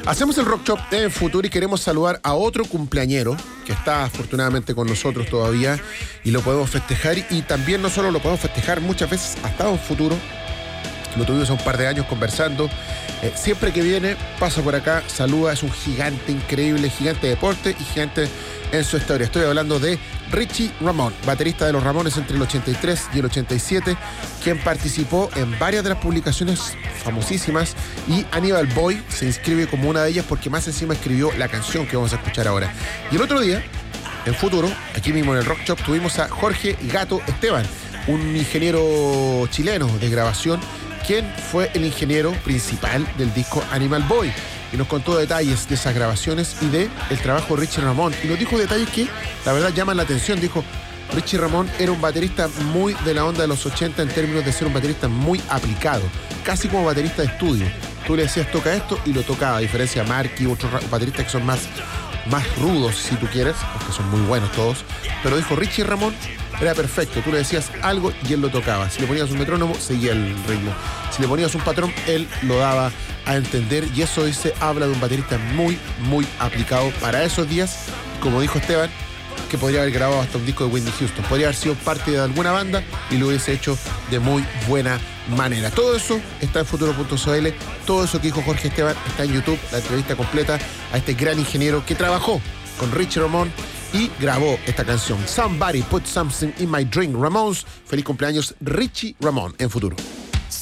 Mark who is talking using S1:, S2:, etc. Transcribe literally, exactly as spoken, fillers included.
S1: Hacemos el Rock Shop en Futuro y queremos saludar a otro cumpleañero que está afortunadamente con nosotros todavía y lo podemos festejar, y también no solo lo podemos festejar, muchas veces ha estado en Futuro. Lo tuvimos hace un par de años conversando. Eh, siempre que viene, pasa por acá, saluda, es un gigante increíble, gigante de deporte y gigante en su historia. Estoy hablando de Richie Ramón, baterista de los Ramones entre el ochenta y tres y el ochenta y siete, quien participó en varias de las publicaciones famosísimas, y Animal Boy se inscribe como una de ellas porque más encima escribió la canción que vamos a escuchar ahora. Y el otro día, en Futuro, aquí mismo en el Rock Shop, tuvimos a Jorge Gato Esteban, un ingeniero chileno de grabación, quien fue el ingeniero principal del disco Animal Boy, y nos contó detalles de esas grabaciones y de el trabajo de Richie Ramón, y nos dijo detalles que la verdad llaman la atención. Dijo: Richie Ramón era un baterista muy de la onda de los ochenta en términos de ser un baterista muy aplicado, casi como baterista de estudio. Tú le decías toca esto y lo tocaba, a diferencia de Marky u otros bateristas que son más, más rudos, si tú quieres, porque son muy buenos todos. Pero dijo, Richie Ramón era perfecto, tú le decías algo y él lo tocaba. Si le ponías un metrónomo, seguía el ritmo. Si le ponías un patrón, él lo daba a entender, y eso dice, habla de un baterista muy, muy aplicado para esos días. Como dijo Esteban, que podría haber grabado hasta un disco de Whitney Houston, podría haber sido parte de alguna banda y lo hubiese hecho de muy buena manera. Todo eso está en futuro punto c l, todo eso que dijo Jorge Esteban está en YouTube, la entrevista completa a este gran ingeniero que trabajó con Richie Ramón y grabó esta canción, Somebody Put Something in My Drink, Ramones. Feliz cumpleaños, Richie Ramón, en Futuro.